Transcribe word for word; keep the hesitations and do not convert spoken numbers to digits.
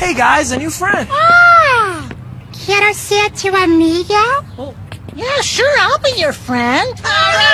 Hey guys, a new friend. Ah! Quiero ser tu amigo? Yeah, sure, I'll be your friend. All right.